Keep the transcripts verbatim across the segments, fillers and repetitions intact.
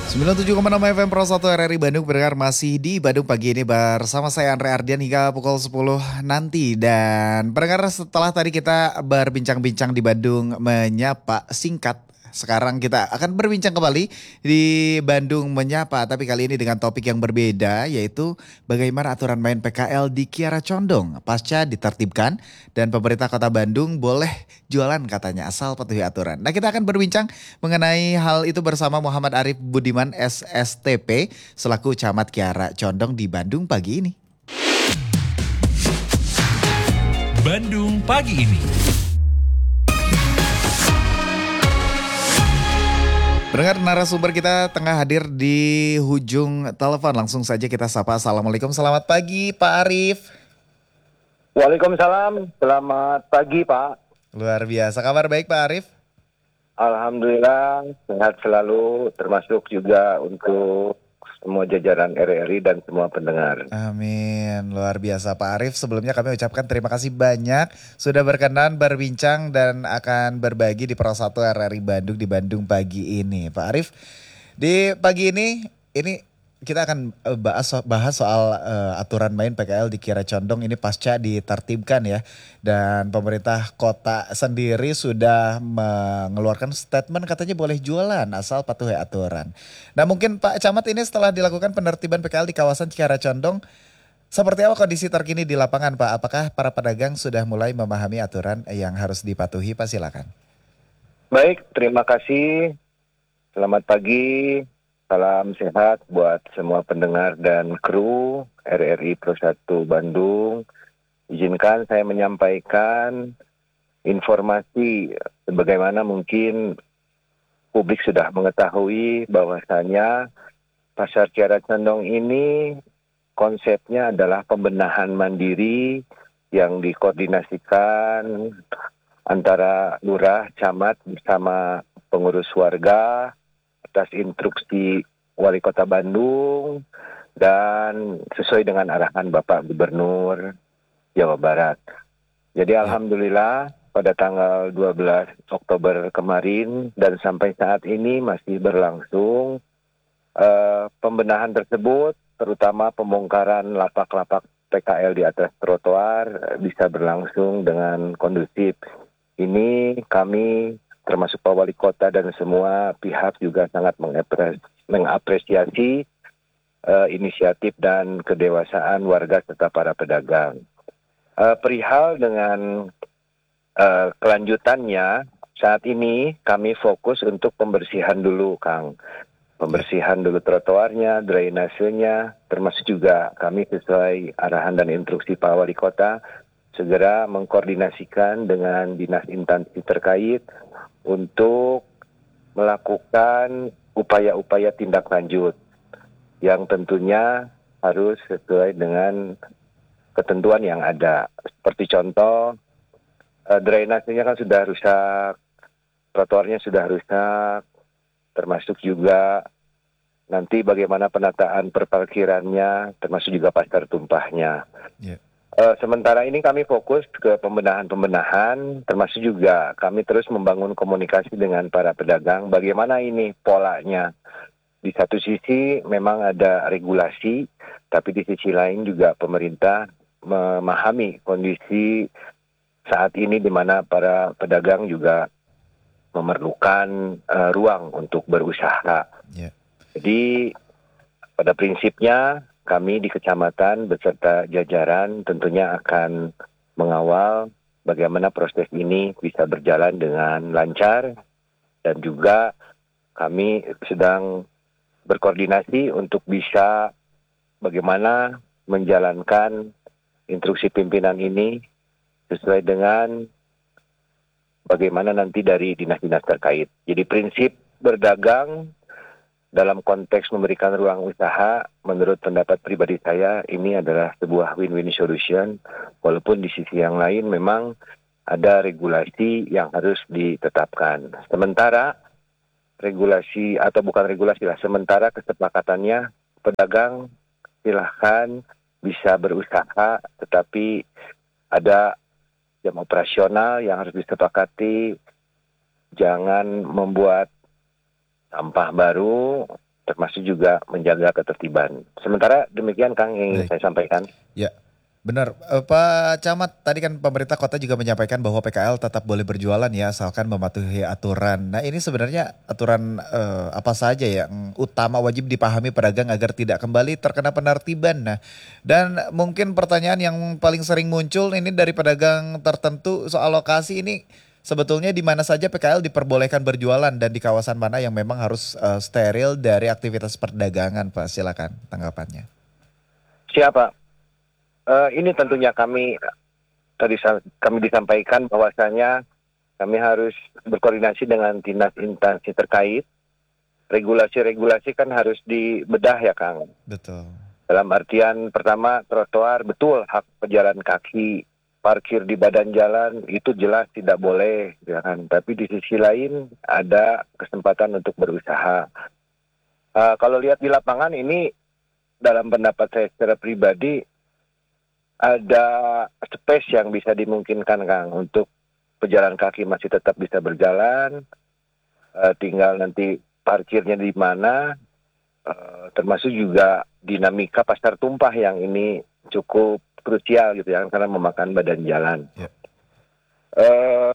sembilan puluh tujuh koma enam F M Pro satu R R I Bandung berdengar masih di Bandung pagi ini bersama saya Andre Ardian hingga pukul sepuluh nanti. Dan pendengar setelah tadi kita berbincang-bincang di Bandung menyapa singkat, sekarang kita akan berbincang kembali di Bandung menyapa, tapi kali ini dengan topik yang berbeda, yaitu bagaimana aturan main P K L di Kiara Condong pasca ditertibkan dan pemerintah Kota Bandung boleh jualan katanya asal patuhi aturan. Nah, kita akan berbincang mengenai hal itu bersama Muhammad Arif Budiman S S T P selaku Camat Kiara Condong di Bandung pagi ini. Bandung pagi ini. Pendengar, narasumber kita tengah hadir di ujung telepon. Langsung saja kita sapa. Assalamualaikum, selamat pagi Pak Arif. Waalaikumsalam, selamat pagi Pak. Luar biasa, kabar baik Pak Arif? Alhamdulillah sehat selalu, termasuk juga untuk semua jajaran R R I dan semua pendengar. Amin, luar biasa Pak Arif. Sebelumnya kami ucapkan terima kasih banyak sudah berkenan berbincang dan akan berbagi di Pro satu R R I Bandung di Bandung pagi ini. Pak Arif, di pagi ini ini kita akan eh, bahas, bahas soal uh, aturan main P K L di Kiara Condong ini pasca ditertibkan ya. Dan pemerintah kota sendiri sudah mengeluarkan statement katanya boleh jualan asal patuhi aturan. Nah, mungkin Pak Camat ini setelah dilakukan penertiban P K L di kawasan Kiara Condong, seperti apa kondisi terkini di lapangan Pak? Apakah para pedagang sudah mulai memahami aturan yang harus dipatuhi Pak? Silakan. Baik, terima kasih. Selamat pagi. Salam sehat buat semua pendengar dan kru R R I Pro satu Bandung. Izinkan saya menyampaikan informasi sebagaimana mungkin publik sudah mengetahui bahwasanya Pasar Kiara Condong ini konsepnya adalah pembenahan mandiri yang dikoordinasikan antara lurah, camat bersama pengurus warga atas instruksi Wali Kota Bandung dan sesuai dengan arahan Bapak Gubernur Jawa Barat. Jadi alhamdulillah pada tanggal dua belas Oktober kemarin dan sampai saat ini masih berlangsung uh, pembenahan tersebut, terutama pembongkaran lapak-lapak P K L di atas trotoar bisa berlangsung dengan kondusif. Ini kami termasuk Pak Wali Kota dan semua pihak juga sangat mengapresiasi uh, inisiatif dan kedewasaan warga serta para pedagang. Uh, perihal dengan uh, kelanjutannya, saat ini kami fokus untuk pembersihan dulu, Kang. Pembersihan dulu trotoarnya, drainasenya, termasuk juga kami sesuai arahan dan instruksi Pak Wali Kota segera mengkoordinasikan dengan dinas instansi terkait untuk melakukan upaya-upaya tindak lanjut yang tentunya harus sesuai dengan ketentuan yang ada. Seperti contoh, eh, drainasenya kan sudah rusak, trotoarnya sudah rusak, termasuk juga nanti bagaimana penataan perparkirannya, termasuk juga pasar tumpahnya. Yeah. Uh, sementara ini kami fokus ke pembenahan-pembenahan, termasuk juga kami terus membangun komunikasi dengan para pedagang. Bagaimana ini polanya? Di satu sisi memang ada regulasi, tapi di sisi lain juga pemerintah memahami kondisi saat ini di mana para pedagang juga memerlukan uh, ruang untuk berusaha. Yeah. Jadi pada prinsipnya kami di kecamatan beserta jajaran tentunya akan mengawal bagaimana proses ini bisa berjalan dengan lancar dan juga kami sedang berkoordinasi untuk bisa bagaimana menjalankan instruksi pimpinan ini sesuai dengan bagaimana nanti dari dinas-dinas terkait. Jadi prinsip berdagang dalam konteks memberikan ruang usaha, menurut pendapat pribadi saya, ini adalah sebuah win-win solution. Walaupun di sisi yang lain memang ada regulasi yang harus ditetapkan. Sementara regulasi, atau bukan regulasi lah, sementara kesepakatannya pedagang silahkan bisa berusaha, tetapi ada jam operasional yang harus disepakati, jangan membuat sampah baru, termasuk juga menjaga ketertiban. Sementara demikian Kang yang ingin Baik. saya sampaikan. Ya, benar. Eh, Pak Camat, tadi kan pemerintah kota juga menyampaikan bahwa P K L tetap boleh berjualan ya asalkan mematuhi aturan. Nah, ini sebenarnya aturan eh, apa saja yang utama wajib dipahami pedagang agar tidak kembali terkena penertiban. Nah, dan mungkin pertanyaan yang paling sering muncul ini dari pedagang tertentu soal lokasi ini sebetulnya di mana saja P K L diperbolehkan berjualan dan di kawasan mana yang memang harus eh, steril dari aktivitas perdagangan, Pak. Silakan tanggapannya. Siapa? Eh, ini tentunya kami tadi sa- kami disampaikan bahwasanya kami harus berkoordinasi dengan dinas instansi terkait. Regulasi-regulasi kan harus dibedah ya Kang. Betul. Dalam artian pertama trotoar betul hak pejalan kaki, parkir di badan jalan itu jelas tidak boleh ya kan. Tapi di sisi lain ada kesempatan untuk berusaha. Eh, kalau lihat di lapangan ini dalam pendapat saya secara pribadi ada space yang bisa dimungkinkan Kang untuk pejalan kaki masih tetap bisa berjalan, eh, tinggal nanti parkirnya di mana, eh, termasuk juga dinamika pasar tumpah yang ini cukup krusial gitu ya karena memakan badan jalan. Ya. Eh,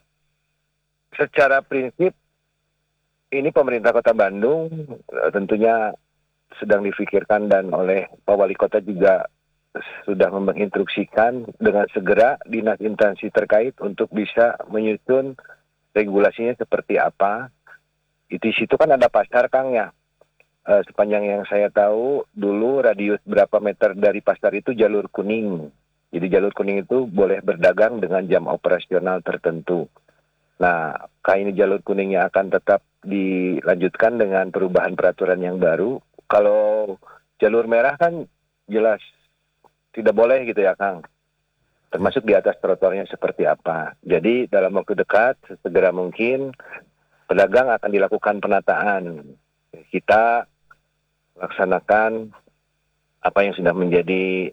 secara prinsip ini pemerintah Kota Bandung eh, tentunya sedang difikirkan dan oleh Pak Wali Kota juga sudah menginstruksikan dengan segera dinas instansi terkait untuk bisa menyusun regulasinya seperti apa. Di situ kan ada pasar Kang ya. Eh, sepanjang yang saya tahu dulu radius berapa meter dari pasar itu jalur kuning. Jadi jalur kuning itu boleh berdagang dengan jam operasional tertentu. Nah, kayak ini jalur kuningnya akan tetap dilanjutkan dengan perubahan peraturan yang baru. Kalau jalur merah kan jelas tidak boleh gitu ya Kang. Termasuk di atas trotoarnya seperti apa. Jadi dalam waktu dekat, segera mungkin pedagang akan dilakukan penataan. Kita laksanakan apa yang sudah menjadi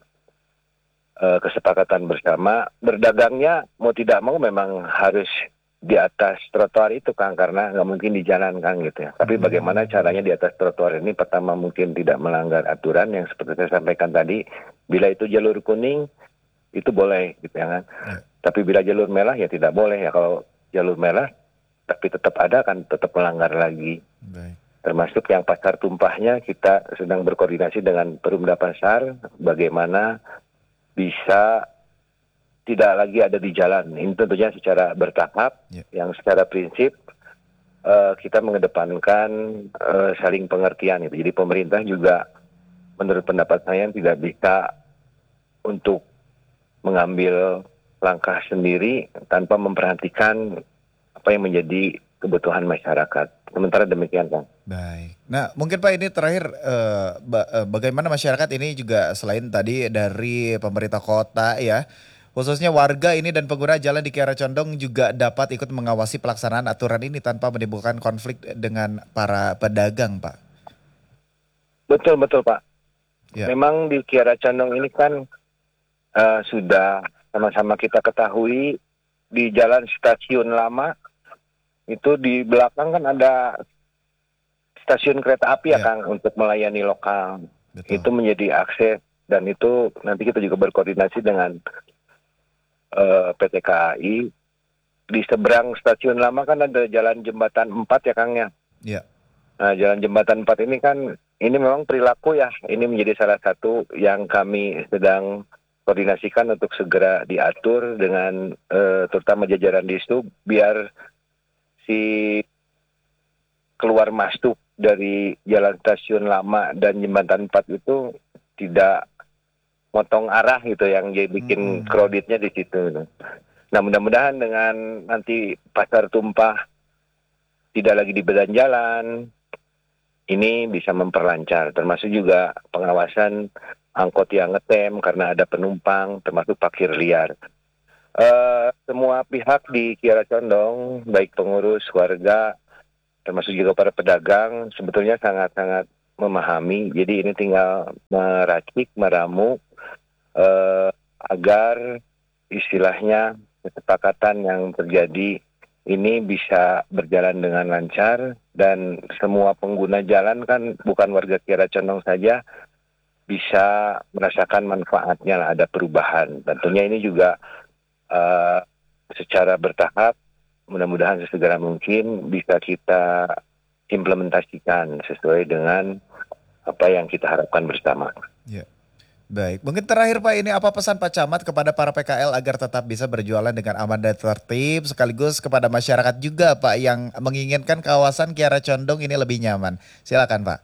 uh, kesepakatan bersama. Berdagangnya mau tidak mau memang harus di atas trotoar itu Kang, karena nggak mungkin di jalan Kang gitu ya. Tapi bagaimana caranya di atas trotoar ini, pertama mungkin tidak melanggar aturan yang seperti saya sampaikan tadi. Bila itu jalur kuning itu boleh gitu ya kan. Ya. Tapi bila jalur merah ya tidak boleh ya. Kalau jalur merah tapi tetap ada kan tetap melanggar lagi. Baik. Termasuk yang pasar tumpahnya kita sedang berkoordinasi dengan Perumda Pasar bagaimana bisa tidak lagi ada di jalan. Ini tentunya secara bertahap, yeah. Yang secara prinsip uh, kita mengedepankan uh, saling pengertian. Itu. Jadi pemerintah juga menurut pendapat saya tidak bisa untuk mengambil langkah sendiri tanpa memperhatikan apa yang menjadi kebutuhan masyarakat. Sementara demikian, Kang. Baik. Nah, mungkin Pak ini terakhir eh, ba- eh, bagaimana masyarakat ini juga selain tadi dari pemerintah kota ya, khususnya warga ini dan pengguna jalan di Kiara Condong juga dapat ikut mengawasi pelaksanaan aturan ini tanpa menimbulkan konflik dengan para pedagang, Pak. Betul, betul, Pak. Ya. Memang di Kiara Condong ini kan uh, sudah sama-sama kita ketahui di jalan stasiun lama itu di belakang kan ada stasiun kereta api ya, ya Kang, untuk melayani lokal. Betul. Itu menjadi akses dan itu nanti kita juga berkoordinasi dengan Uh, P T K A I. Di seberang stasiun lama kan ada jalan jembatan empat ya Kang ya. Iya. Nah, jalan jembatan empat ini kan ini memang perilaku ya. Ini menjadi salah satu yang kami sedang koordinasikan untuk segera diatur dengan uh, terutama jajaran Dishub biar si keluar masuk dari jalan stasiun lama dan jembatan empat itu tidak motong arah gitu yang jadi bikin hmm. crowdednya di situ. Nah mudah-mudahan dengan nanti pasar tumpah tidak lagi di badan jalan, ini bisa memperlancar. Termasuk juga pengawasan angkot yang ngetem karena ada penumpang, termasuk parkir liar. Uh, semua pihak di Kiara Condong, baik pengurus, warga, termasuk juga para pedagang, sebetulnya sangat-sangat memahami. Jadi ini tinggal meracik, meramu, Uh, agar istilahnya kesepakatan yang terjadi ini bisa berjalan dengan lancar dan semua pengguna jalan kan bukan warga Kiara Condong saja bisa merasakan manfaatnya lah, ada perubahan. Tentunya ini juga uh, secara bertahap, mudah-mudahan sesegera mungkin bisa kita implementasikan sesuai dengan apa yang kita harapkan bersama. Ya. Baik, mungkin terakhir Pak, ini apa pesan Pak Camat kepada para P K L agar tetap bisa berjualan dengan aman dan tertib, sekaligus kepada masyarakat juga Pak yang menginginkan kawasan Kiara Condong ini lebih nyaman. Silakan Pak.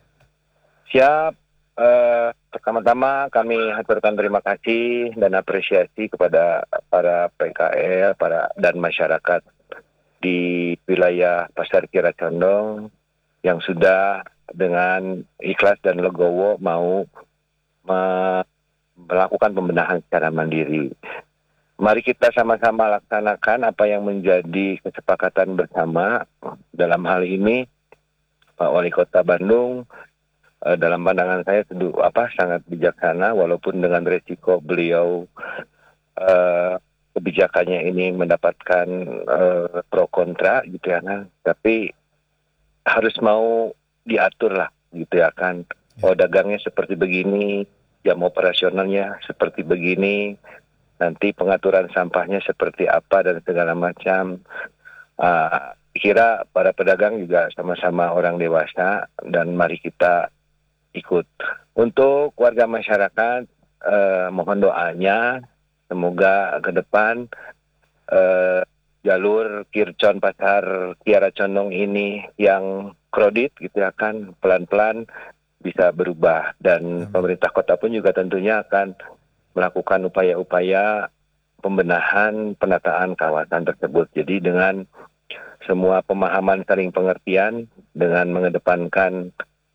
Siap. Uh, pertama-tama kami haturkan terima kasih dan apresiasi kepada para P K L, para dan masyarakat di wilayah Pasar Kiara Condong yang sudah dengan ikhlas dan legowo mau me- melakukan pembenahan secara mandiri. Mari kita sama-sama laksanakan apa yang menjadi kesepakatan bersama. Dalam hal ini Pak Wali Kota Bandung uh, dalam pandangan saya tentu apa sangat bijaksana, walaupun dengan resiko beliau uh, kebijakannya ini mendapatkan uh, pro kontra gitu ya kan, tapi harus mau diatur lah gitu ya kan. Oh, dagangnya seperti begini, jam operasionalnya seperti begini, nanti pengaturan sampahnya seperti apa dan segala macam. Uh, kira para pedagang juga sama-sama orang dewasa dan mari kita ikut. Untuk warga masyarakat, uh, mohon doanya semoga ke depan uh, jalur Kircon Pasar Kiara Condong ini yang kredit gitu ya kan, pelan-pelan bisa berubah, dan pemerintah kota pun juga tentunya akan melakukan upaya-upaya pembenahan penataan kawasan tersebut. Jadi dengan semua pemahaman saling pengertian, dengan mengedepankan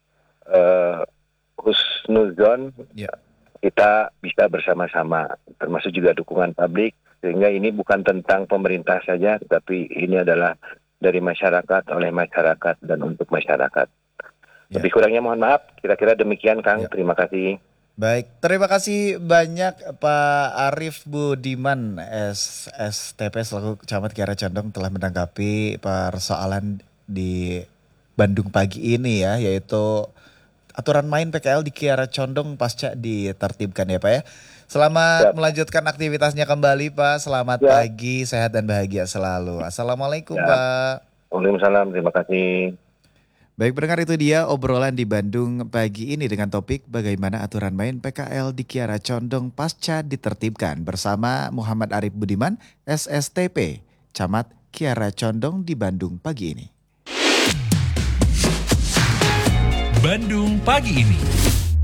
uh, husnuzon, Ya. kita bisa bersama-sama, termasuk juga dukungan publik, sehingga ini bukan tentang pemerintah saja, tetapi ini adalah dari masyarakat, oleh masyarakat, dan untuk masyarakat. Ya. Lebih kurangnya mohon maaf, kira-kira demikian Kang, Ya. terima kasih. Baik, terima kasih banyak Pak Arief Budiman S S T P selaku Camat Kiara Condong telah menanggapi persoalan di Bandung pagi ini ya, yaitu aturan main P K L di Kiara Condong pasca ditertibkan ya Pak ya. Selamat Ya. melanjutkan aktivitasnya kembali Pak, selamat Ya. pagi, sehat dan bahagia selalu. Assalamualaikum Ya. Pak. Waalaikumsalam, terima kasih. Baik pendengar, itu dia obrolan di Bandung pagi ini dengan topik bagaimana aturan main P K L di Kiara Condong pasca ditertibkan bersama Muhammad Arief Budiman S S T P, Camat Kiara Condong di Bandung pagi ini. Bandung pagi ini.